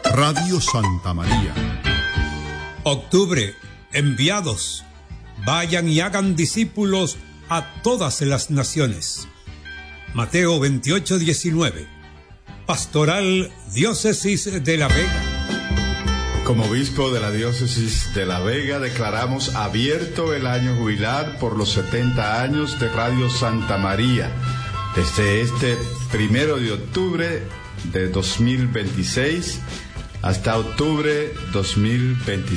Radio Santa María. Octubre, enviados, vayan y hagan discípulos a todas las naciones. Mateo 28:19. Pastoral Diócesis de La Vega. Como obispo de la Diócesis de La Vega, declaramos abierto el año jubilar por los 70 años de Radio Santa María. Desde este 1 de octubre de 2026 hasta octubre 2027.